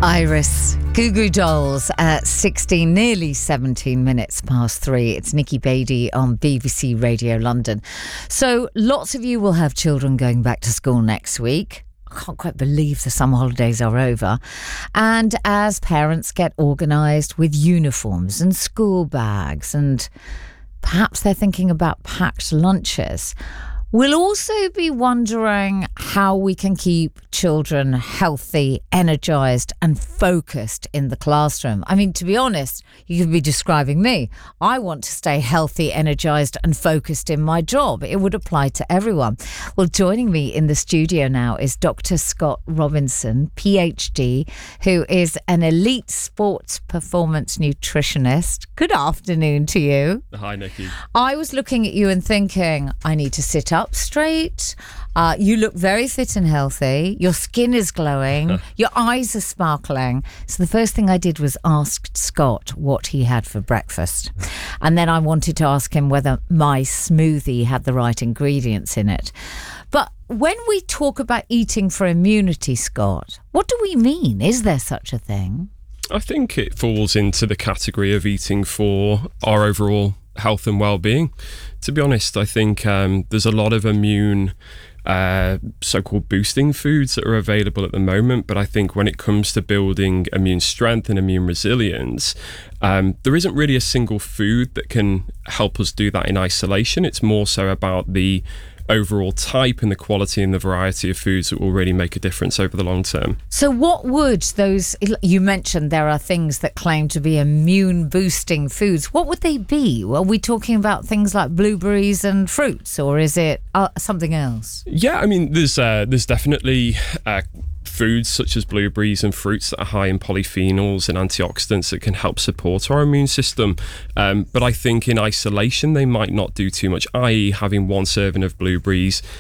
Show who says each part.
Speaker 1: Iris, Goo Goo Dolls at 16, nearly 17 minutes past 3. It's Nikki Beattie on BBC Radio London. So lots of you will have children going back to school next week. I can't quite believe the summer holidays are over. And as parents get organised with uniforms and school bags, and perhaps they're thinking about packed lunches, we'll also be wondering how we can keep children healthy, energised and focused in the classroom. I mean, to be honest, you could be describing me. I want to stay healthy, energised and focused in my job. It would apply to everyone. Well, joining me in the studio now is Dr. Scott Robinson, PhD, who is an elite sports performance nutritionist. Good afternoon to you.
Speaker 2: Hi, Nikki.
Speaker 1: I was looking at you and thinking, I need to sit up straight. You look very fit and healthy. Your skin is glowing. Your eyes are sparkling. So the first thing I did was ask Scott what he had for breakfast. And then I wanted to ask him whether my smoothie had the right ingredients in it. But when we talk about eating for immunity, Scott, what do we mean? Is there such a thing?
Speaker 2: I think it falls into the category of eating for our overall health and well-being. To be honest, I think there's a lot of immune so-called boosting foods that are available at the moment, but I think when it comes to building immune strength and immune resilience, there isn't really a single food that can help us do that in isolation. It's more so about the overall type and the quality and the variety of foods that will really make a difference over the long term.
Speaker 1: So what would those, you mentioned there are things that claim to be immune boosting foods. What would they be? Are we talking about things like blueberries and fruits, or is it something else?
Speaker 2: Yeah, I mean, there's definitely foods such as blueberries and fruits that are high in polyphenols and antioxidants that can help support our immune system. But I think in isolation, they might not do too much, i.e. having one serving of blueberries